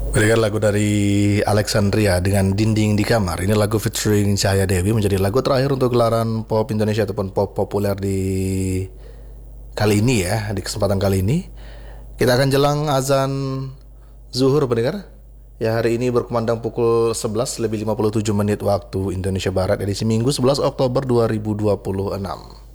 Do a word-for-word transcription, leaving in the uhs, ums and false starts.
Berikan lagu dari Alexandria dengan Dinding di Kamar. Ini lagu featuring Cahaya Dewi, menjadi lagu terakhir untuk gelaran pop Indonesia ataupun pop populer di kali ini ya, di kesempatan kali ini. Kita akan jelang azan zuhur pendengar. Ya, hari ini berkumandang pukul sebelas lebih lima puluh tujuh menit waktu Indonesia Barat, edisi Minggu sebelas Oktober dua ribu dua puluh enam.